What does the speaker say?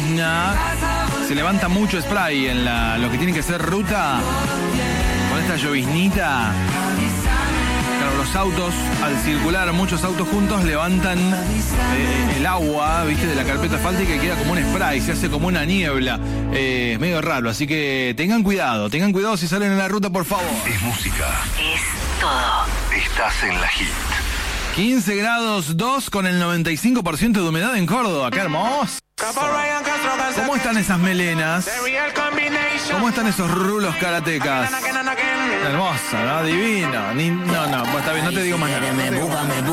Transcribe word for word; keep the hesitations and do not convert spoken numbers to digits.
llovizna. Se levanta mucho spray en la, lo que tiene que ser ruta. Con esta lloviznita. Claro, los autos, al circular muchos autos juntos, levantan eh, el agua, ¿viste? De la carpeta asfáltica y queda como un spray, se hace como una niebla. Eh, es medio raro, así que tengan cuidado, tengan cuidado si salen en la ruta, por favor. Es música. Es todo. Estás en la hit. quince grados dos con el noventa y cinco por ciento de humedad en Córdoba. ¡Qué hermoso! ¿Cómo están esas melenas? ¿Cómo están esos rulos karatecas? Hermosa, ¿no? Divino. Ni, no, no, pues está bien, no te digo más nada.